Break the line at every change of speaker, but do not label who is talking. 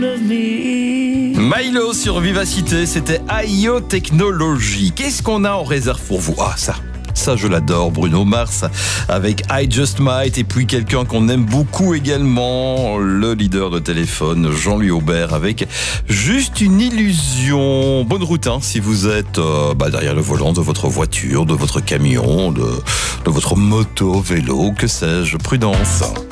Milo sur Vivacité, c'était IO Technology. Qu'est-ce qu'on a en réserve pour vous? Ah, ça je l'adore, Bruno Mars avec I Just Might, et puis quelqu'un qu'on aime beaucoup également, le leader de Téléphone, Jean-Louis Aubert, avec Juste une illusion. Bonne route si vous êtes derrière le volant de votre voiture, de votre camion, de votre moto, vélo, que sais-je. Prudence.